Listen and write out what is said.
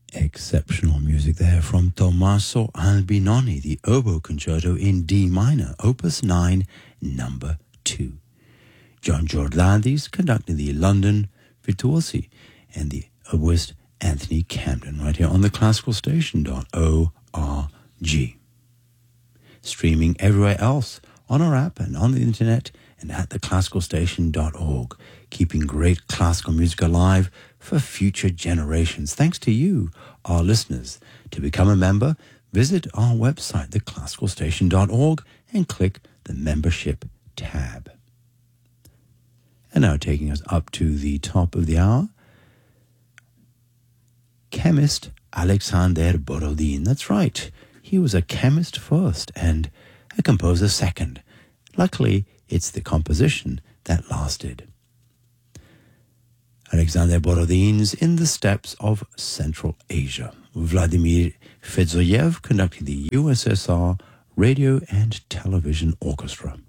Exceptional music there from Tommaso Albinoni, the Oboe Concerto in D minor, Opus 9, number 2. John Jordalis conducting the London Virtuosi and the oboist Anthony Camden right here on the classicalstation.org. Streaming everywhere else on our app and on the internet and at theclassicalstation.org, keeping great classical music alive for future generations. Thanks to you, our listeners. To become a member, visit our website, theclassicalstation.org, and click the membership tab. And now taking us up to the top of the hour, chemist Alexander Borodin. That's right, he was a chemist first and a composer second. Luckily, it's the composition that lasted. Alexander Borodin's In the Steppes of Central Asia. Vladimir Fedzoyev conducting the USSR Radio and Television Orchestra.